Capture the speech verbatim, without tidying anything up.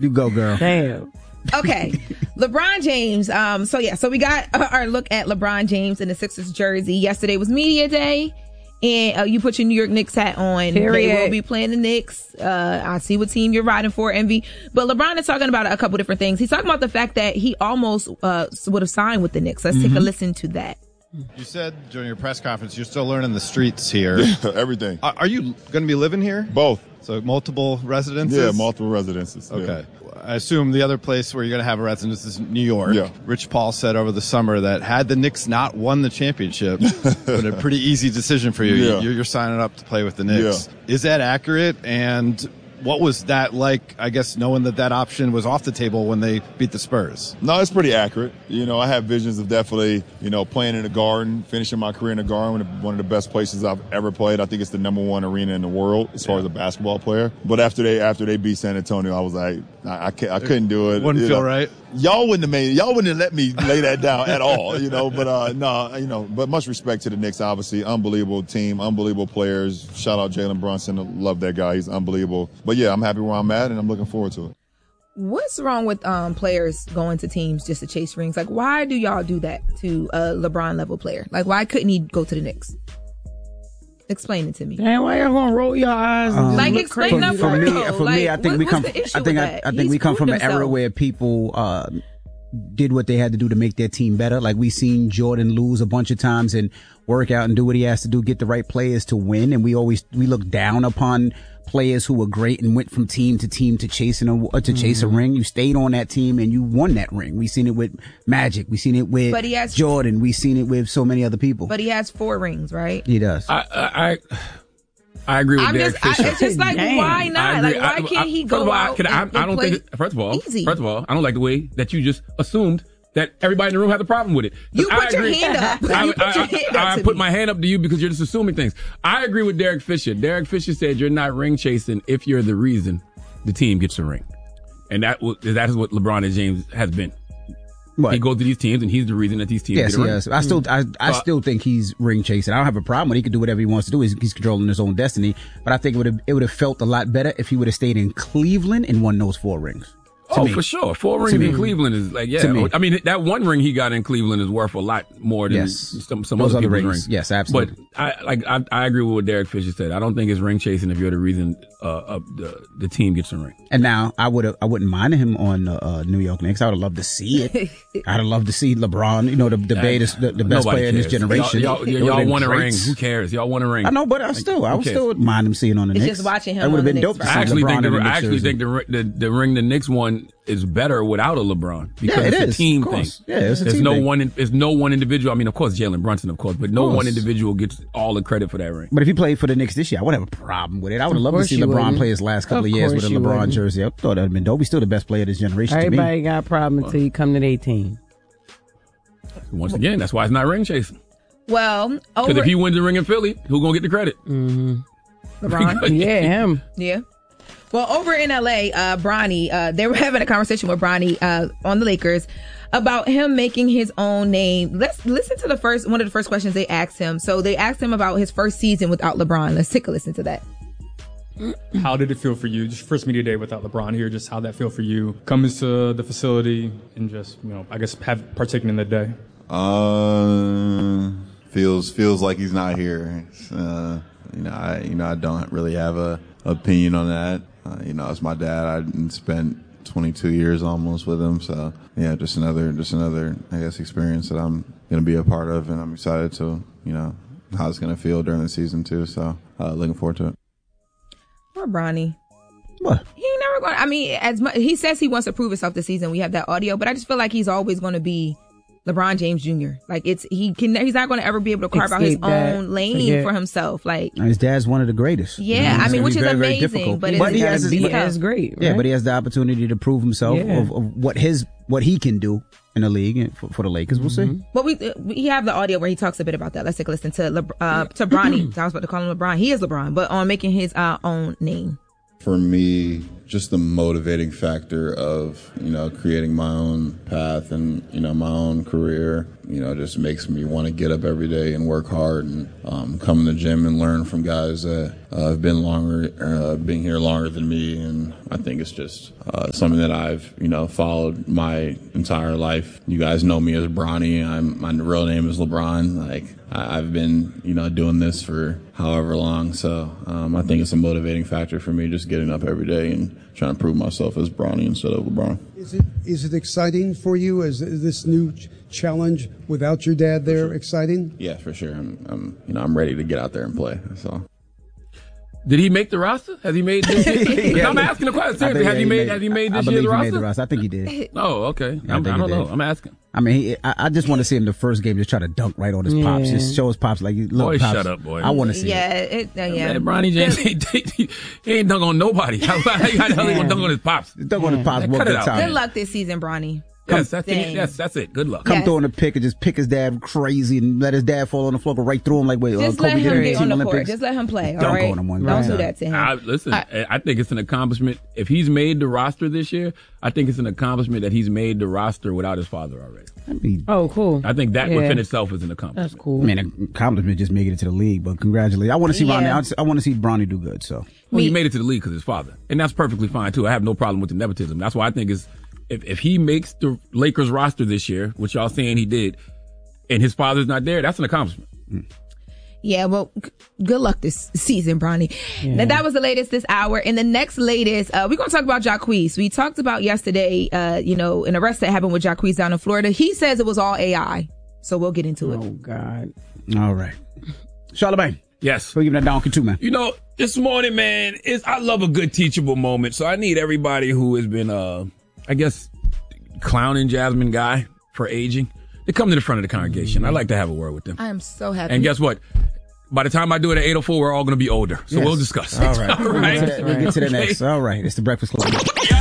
You go, girl. Damn. Okay, LeBron James. Um, so yeah, so we got our look at LeBron James in the Sixers jersey. Yesterday was media day, and uh, you put your New York Knicks hat on. Period. They will be playing the Knicks. Uh, I see what team you're riding for, Envy. But LeBron is talking about a couple different things. He's talking about the fact that he almost uh, would have signed with the Knicks. Let's mm-hmm. take a listen to that. You said during your press conference you're still learning the streets here. Everything. Are, are you going to be living here? Both. So multiple residences? Yeah, multiple residences. Okay. Yeah. I assume the other place where you're going to have a residence is New York. Yeah. Rich Paul said over the summer that had the Knicks not won the championship, but a pretty easy decision for you. Yeah. You're, you're signing up to play with the Knicks. Yeah. Is that accurate? And what was that like, I guess, knowing that that option was off the table when they beat the Spurs? No, it's pretty accurate. You know, I have visions of definitely, you know, playing in the Garden, finishing my career in the Garden, one of the best places I've ever played. I think it's the number one arena in the world as far yeah. as a basketball player. But after they after they beat San Antonio, I was like, I, I, can't, I couldn't do it. Wouldn't you feel know, right. Y'all wouldn't have made y'all wouldn't have let me lay that down at all, you know. But uh, no, you know, but much respect to the Knicks. Obviously, unbelievable team, unbelievable players. Shout out Jalen Brunson, love that guy. He's unbelievable. But yeah, I'm happy where I'm at, and I'm looking forward to it. What's wrong with um, players going to teams just to chase rings? Like, why do y'all do that to a LeBron level player? Like, why couldn't he go to the Knicks? Explain it to me. Damn, why y'all gonna roll your eyes? Um, like, explain that for me. though. For like, me, I think what, we come. I think I, I think He's we come from an himself. era where people uh, did what they had to do to make their team better. Like we seen Jordan lose a bunch of times and work out and do what he has to do, get the right players to win. And we always we look down upon players who were great and went from team to team to chasing a uh, to chase mm-hmm. a ring. You stayed on that team and you won that ring. We seen it with Magic. We seen it with but he has, Jordan. We seen it with so many other people. But he has four rings, right? He does. I I I, I agree with I'm Derek just, Fisher. I, it's just like Dang. why not? Like why I, can't he I, go all, out? Can I, and, I don't play think. First of all, easy. first of all, I don't like the way that you just assumed that everybody in the room had a problem with it. You I put agree. your hand up. I, You put I, your I, hand I, up I to put me. my hand up to you because you're just assuming things. I agree with Derek Fisher. Derek Fisher said you're not ring chasing if you're the reason the team gets a ring, and that that is what LeBron and James has been. What? He goes to these teams, and he's the reason that these teams yes, get a ring. Yes, I still, I, I So, still think he's ring chasing. I don't have a problem with it. He can do whatever he wants to do. He's, he's controlling his own destiny. But I think it would have, it would have felt a lot better if he would have stayed in Cleveland and won those four rings. Oh, me. for sure. Four rings in Cleveland is like, yeah. I mean, that one ring he got in Cleveland is worth a lot more than yes. some, some Those other other people's rings. rings. Yes, absolutely. But I, like, I, I agree with what Derek Fisher said. I don't think it's ring chasing if you're the reason, uh, uh the, the team gets a ring. And now I would have, I wouldn't mind him on uh, uh, New York Knicks. I would have loved to see it. I'd have loved to see LeBron, you know, the, the, best, the, the best player cares. in this generation. Y'all, y'all, y'all won a ring. Who cares? Y'all won a ring. I know, but I still, I would still mind him seeing on the it's Knicks. It's just watching him. That would have been dope. To see I actually LeBron think the, the I Knicks actually jersey. think the, the the ring the Knicks won is better without a LeBron because yeah, it it's is, a team of thing. Yeah, it's a there's team no thing. one. There's no one individual. I mean, of course, Jalen Brunson, of course, but no course. one individual gets all the credit for that ring. But if he played for the Knicks this year, I wouldn't have a problem with it. I would have loved to course see you LeBron wouldn't. play his last couple of, Of years with a course you LeBron wouldn't. jersey. I thought that would have been dope. He's still the best player of this generation Everybody to me. got a problem until you come to their team. Once again, that's why it's not ring chasing. Well, Because over if he wins the ring in Philly, who gonna get the credit? Mm-hmm. LeBron. Yeah, him. Yeah. Well, over in L A, uh, Bronny, uh, they were having a conversation with Bronny, uh, on the Lakers about him making his own name. Let's listen to the first, one of the first questions they asked him. So they asked him about his first season without LeBron. Let's take a listen to that. How did it feel for you? Just first media day without LeBron here, just how that feel for you coming to the facility and just, you know, I guess have partaken in the day? Uh, feels, feels like he's not here. Uh, you know, I, you know, I don't really have a opinion on that. Uh, you know, it's my dad. I spent twenty-two years almost with him. So yeah, just another, just another, I guess, experience that I'm going to be a part of. And I'm excited to, you know, how it's going to feel during the season too. So, uh, looking forward to it. Poor Bronny. What? He ain't never going to, I mean, as much, he says he wants to prove himself this season. We have that audio, but I just feel like he's always going to be LeBron James Junior Like it's, he can, he's not going to ever be able to carve out his Escape that. own lane Forget. for himself. Like, And his dad's one of the greatest. yeah, You know, I it's mean, gonna which be is very, very amazing, difficult. but it's But he gotta has his- be but- tough. That's great. Yeah, right? but he has the opportunity to prove himself Yeah. of, of what his, what he can do in the league and for, for the Lakers. We'll see. But we we have the audio where he talks a bit about that. Let's take a listen to Le, uh, to Bronny. I was about to call him LeBron. He is LeBron, but on making his uh, own name. For me, just the motivating factor of, you know, creating my own path and, you know, my own career, you know, just makes me want to get up every day and work hard and um, come to the gym and learn from guys that uh, have been longer, uh, been here longer than me. And I think it's just uh, something that I've, you know, followed my entire life. You guys know me as Bronny. I'm, my real name is LeBron. Like, I, I've been, you know, doing this for however long. So um, I think it's a motivating factor for me, just getting up every day and trying to prove myself as Bronny instead of LeBron. Is it is it exciting for you? Is, is this new ch- challenge without your dad there sure. exciting? Yeah, for sure. I'm, I'm, you know, I'm ready to get out there and play. So. Did he make the roster? Has he made this year? yeah, I'm asking the question seriously. Has he made, made has he made this I year's he roster? Made the roster? I think he did. Oh, okay. Yeah, I, I don't know. I'm asking. I mean, he, I, I just want to see him the first game just try to dunk right on his yeah. pops. Just show his pops like, look, boy, pops, shut up, boy. I want to see yeah, it. it. Uh, yeah, man, Bronny James, he, he ain't dunk on nobody. How, how, how the hell he gonna dunk on his pops? Dunk on his pops. Cut it out. Good luck this season, Bronny. Yes, that's it. Yes, that's it. Good luck. Come yes. throw in the pick and just pick his dad crazy and let his dad fall on the floor, go right through him like wait, just uh, Kobe let him did get in on the Olympics. court. Just let him play. All Dunk right. on him one Don't time. do that to him. I, listen, I, I think it's an accomplishment. If he's made the roster this year, I think it's an accomplishment that he's made the roster without his father already. I mean, oh, cool. I think that yeah. within itself is an accomplishment. That's cool. I mean, an accomplishment just making it to the league, but congratulations. I want to see yeah. Bronny. I want to see Bronny do good. So, well, he made it to the league because his father, and that's perfectly fine too. I have no problem with the nepotism. That's why I think is. If, if he makes the Lakers roster this year, which y'all saying he did, and his father's not there, that's an accomplishment. Yeah, well, g- good luck this season, Bronny. Yeah. Now, that was the latest this hour. In the next latest, uh, we're going to talk about Jacquees. We talked about yesterday, uh, you know, an arrest that happened with Jacquees down in Florida. He says it was all A I. So we'll get into it. Oh, God. All right. Charlamagne. Yes. We're giving that donkey too, man. You know, this morning, man, is I love a good teachable moment. So I need everybody who has been, uh, I guess, clowning Jasmine Guy for aging to come to the front of the congregation. Mm-hmm. I'd like to have a word with them. I am so happy. And guess what? By the time I do it at eight oh four, we're all going to be older. So yes. we'll discuss. All right. all right. We'll get to, we'll get to the okay. next. All right. It's the Breakfast Club.